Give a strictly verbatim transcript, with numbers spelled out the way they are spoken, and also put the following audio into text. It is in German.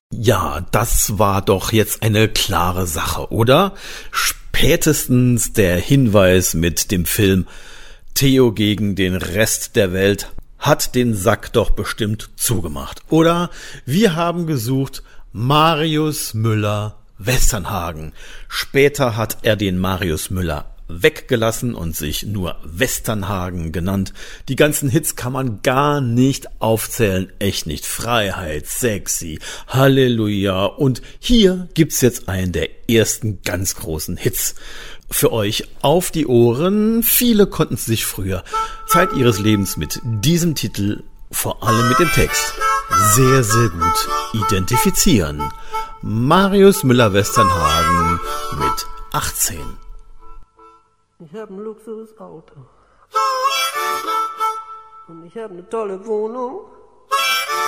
Ja, das war doch jetzt eine klare Sache, oder? Spätestens der Hinweis mit dem Film Theo gegen den Rest der Welt hat den Sack doch bestimmt zugemacht, oder? Wir haben gesucht Marius Müller Westernhagen. Später hat er den Marius Müller weggelassen und sich nur Westernhagen genannt. Die ganzen Hits kann man gar nicht aufzählen, echt nicht. Freiheit, Sexy, Halleluja. Und hier gibt's jetzt einen der ersten ganz großen Hits für euch auf die Ohren. Viele konnten sich früher Zeit ihres Lebens mit diesem Titel, vor allem mit dem Text, sehr, sehr gut identifizieren. Marius Müller Westernhagen mit achtzehn. Ich hab ein Luxusauto und ich hab eine tolle Wohnung